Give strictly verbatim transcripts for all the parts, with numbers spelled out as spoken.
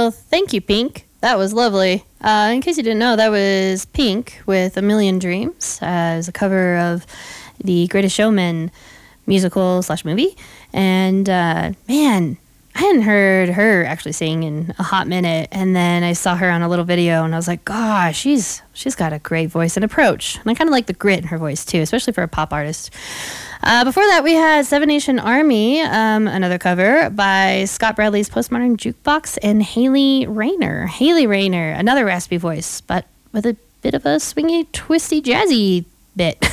Well, thank you, Pink. That was lovely. Uh, in case you didn't know, that was Pink with A Million Dreams. Uh, it was a cover of the Greatest Showman musical slash movie. And, uh, man, I hadn't heard her actually sing in a hot minute. And then I saw her on a little video, and I was like, gosh, she's she's got a great voice and approach. And I kind of like the grit in her voice, too, especially for a pop artist. Uh, before that, we had Seven Nation Army, um, another cover by Scott Bradley's Postmodern Jukebox, and Haley Rayner. Haley Rayner, another raspy voice, but with a bit of a swingy, twisty, jazzy bit.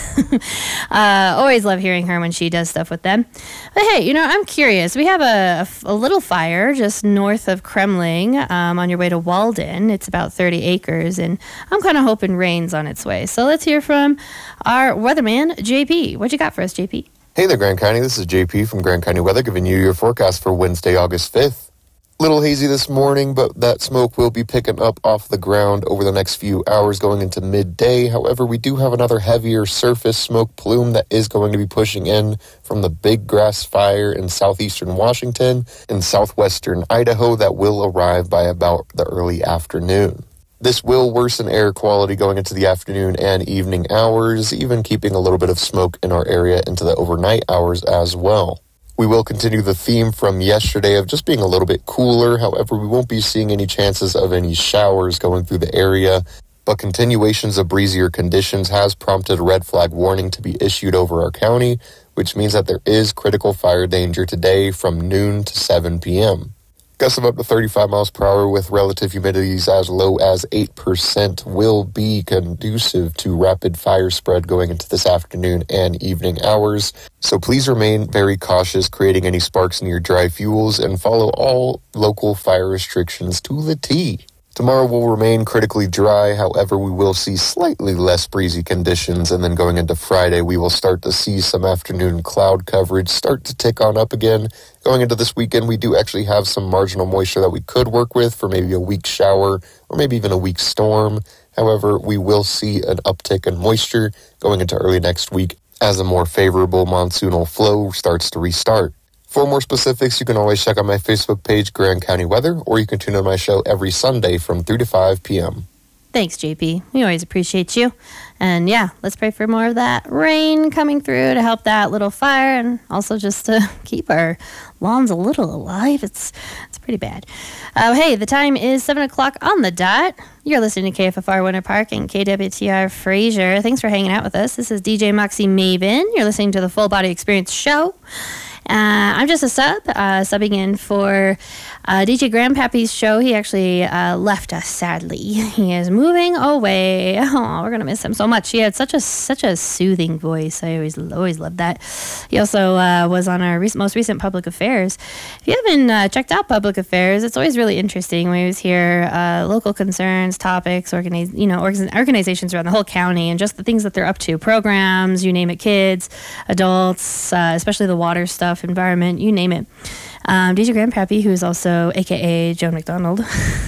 uh, always love hearing her when she does stuff with them. But hey, you know, I'm curious. We have a, a, a little fire just north of Kremling um, on your way to Walden. It's about thirty acres, and I'm kind of hoping rain's on its way. So let's hear from our weatherman, J P. What you got for us, J P? Hey there, Grand County. This is J P from Grand County Weather giving you your forecast for Wednesday, August fifth. Little hazy this morning, but that smoke will be picking up off the ground over the next few hours going into midday. However, we do have another heavier surface smoke plume that is going to be pushing in from the Big Grass Fire in southeastern Washington and southwestern Idaho that will arrive by about the early afternoon. This will worsen air quality going into the afternoon and evening hours, even keeping a little bit of smoke in our area into the overnight hours as well. We will continue the theme from yesterday of just being a little bit cooler. However, we won't be seeing any chances of any showers going through the area. But continuations of breezier conditions has prompted a red flag warning to be issued over our county, which means that there is critical fire danger today from noon to seven p.m. Gusts of up to thirty-five miles per hour with relative humidities as low as eight percent will be conducive to rapid fire spread going into this afternoon and evening hours. So please remain very cautious creating any sparks near dry fuels and follow all local fire restrictions to the T. Tomorrow will remain critically dry, however, we will see slightly less breezy conditions, and then going into Friday, we will start to see some afternoon cloud coverage start to tick on up again. Going into this weekend, we do actually have some marginal moisture that we could work with for maybe a weak shower or maybe even a weak storm. However, we will see an uptick in moisture going into early next week as a more favorable monsoonal flow starts to restart. For more specifics, you can always check out my Facebook page, Grand County Weather, or you can tune in my show every Sunday from three to five p.m. Thanks, J P. We always appreciate you. And yeah, let's pray for more of that rain coming through to help that little fire and also just to keep our lawns a little alive. It's it's pretty bad. Uh, hey, the time is seven o'clock on the dot. You're listening to K F F R Winter Park and K W T R Fraser. Thanks for hanging out with us. This is D J Moxie Maven. You're listening to the Full Body Experience show. Uh, I'm just a sub, uh, subbing in for uh, D J Grandpappy's show. He actually uh, left us, sadly. He is moving away. Oh, we're gonna miss him so much. He had such a such a soothing voice. I always always loved that. He also uh, was on our rec- most recent Public Affairs. If you haven't uh, checked out Public Affairs, it's always really interesting. We always hear uh, local concerns, topics, organize, you know, org- organizations around the whole county, and just the things that they're up to. Programs, you name it, kids, adults, uh, especially the water stuff, environment, you name it. Um, D J Grandpappy, who is also A K A Joan McDonald.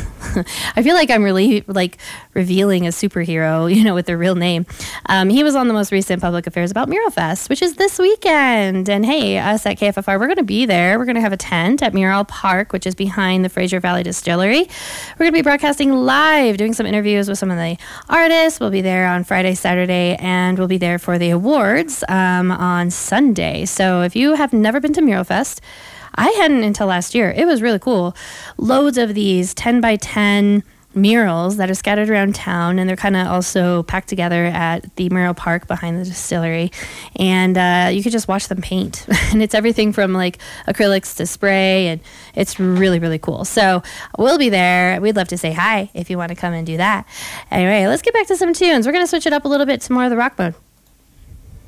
I feel like I'm really like revealing a superhero, you know, with their real name. Um, he was on the most recent Public Affairs about Mural Fest, which is this weekend. And hey, us at K F F R, we're going to be there. We're going to have a tent at Mural Park, which is behind the Fraser Valley Distillery. We're going to be broadcasting live, doing some interviews with some of the artists. We'll be there on Friday, Saturday, and we'll be there for the awards um, on Sunday. So if you have never been to Mural Fest, I hadn't until last year. It was really cool. Loads of these ten by ten murals that are scattered around town, and they're kind of also packed together at the Mural Park behind the distillery. And uh, you could just watch them paint. And it's everything from like acrylics to spray, and it's really, really cool. So we'll be there. We'd love to say hi if you want to come and do that. Anyway, let's get back to some tunes. We're going to switch it up a little bit to more of the rock mode.